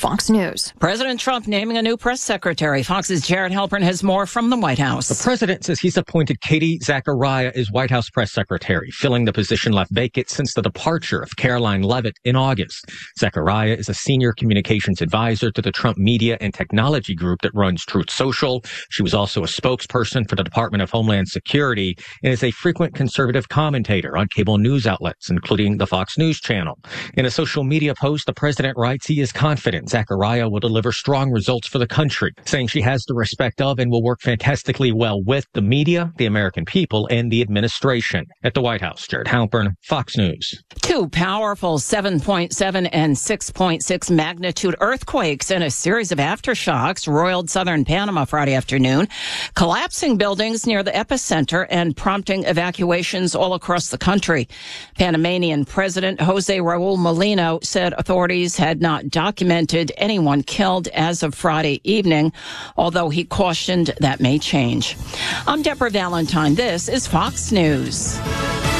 Fox News. President Trump naming a new press secretary. Fox's Jared Halpern has more from the White House. The president says he's appointed Katie Zachariah as White House press secretary, filling the position left vacant since the departure of Caroline Leavitt in August. Zachariah is a senior communications advisor to the Trump Media and Technology Group that runs Truth Social. She was also a spokesperson for the Department of Homeland Security and is a frequent conservative commentator on cable news outlets, including the Fox News channel. In a social media post, the president writes he is confident Zachariah will deliver strong results for the country, saying she has the respect of and will work fantastically well with the media, the American people, and the administration. At the White House, Jared Halpern, Fox News. Two powerful 7.7 and 6.6 magnitude earthquakes and a series of aftershocks roiled southern Panama Friday afternoon, collapsing buildings near the epicenter and prompting evacuations all across the country. Panamanian President Jose Raul Molino said authorities had not documented anyone killed as of Friday evening, although he cautioned that may change. I'm Deborah Valentine. This is Fox News.